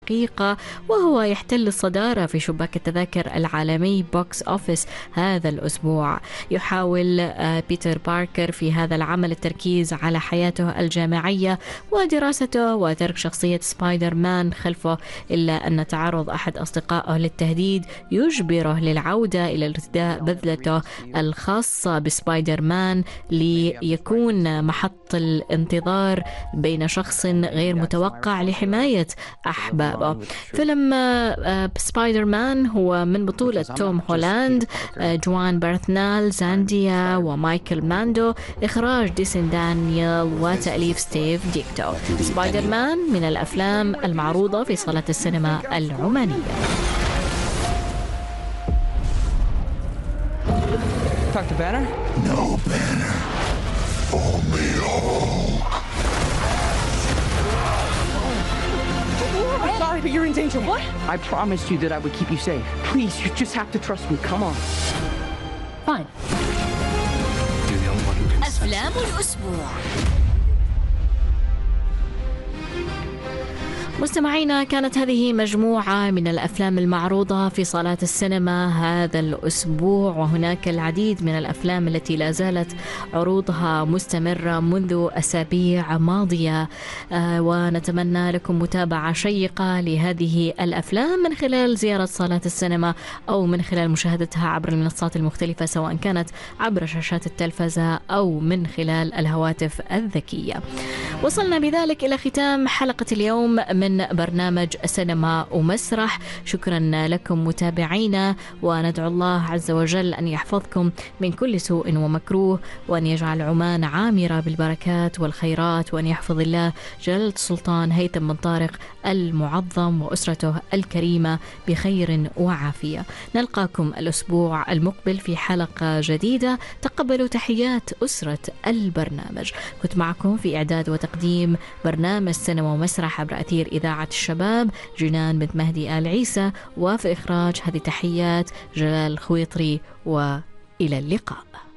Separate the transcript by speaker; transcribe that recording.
Speaker 1: دقيقة، وهو يحتل الصدارة في شباك التذاكر العالمي بوكس أوفيس هذا الأسبوع. يحاول بيتر باركر في هذا العمل التركيز على حياته الجامعية ودراسته وترك شخصية سبايدر مان خلفه، إلا أن تعرض أحد أصدقائه للتهديد يجبره للعودة إلى ارتداء بذلته الخاصة بسبايدر مان ليكون محط الانتظار بين شخص غير متوقع لحماية أحبابه. فيلم سبايدر مان هو من بطولة توم هولاند، جوان بارثنال، زانديا ومايكل ماندو، إخراج ديسن دانييل وتأليف ستيف ديكتو. سبايدر مان من الأفلام المعروضة في صالات السينما العمانية.
Speaker 2: Dr. Banner?
Speaker 3: No Banner. Only Hulk.
Speaker 2: I'm sorry, but you're in danger. What? I promised you that I would keep you safe. Please, you just have to trust me. Come on.
Speaker 1: Fine.
Speaker 3: You're the only one who can
Speaker 4: أفلام الأسبوع.
Speaker 1: مستمعينا، كانت هذه مجموعة من الأفلام المعروضة في صالات السينما هذا الأسبوع، وهناك العديد من الأفلام التي لا زالت عروضها مستمرة منذ أسابيع ماضية، ونتمنى لكم متابعة شيقة لهذه الأفلام من خلال زيارة صالات السينما أو من خلال مشاهدتها عبر المنصات المختلفة، سواء كانت عبر شاشات التلفزة أو من خلال الهواتف الذكية. وصلنا بذلك إلى ختام حلقة اليوم من برنامج سينما ومسرح. شكرا لكم متابعينا، وندعو الله عز وجل أن يحفظكم من كل سوء ومكروه، وأن يجعل عمان عامرة بالبركات والخيرات، وأن يحفظ الله جلالة السلطان هيثم بن طارق المعظم وأسرته الكريمة بخير وعافية. نلقاكم الأسبوع المقبل في حلقة جديدة. تقبلوا تحيات أسرة البرنامج. كنت معكم في إعداد وتقديم برنامج سينما ومسرح عبر أثير إذاعة الشباب جنان بنت مهدي آل عيسى، وفي إخراج هذه تحيات جلال الخويطري، وإلى اللقاء.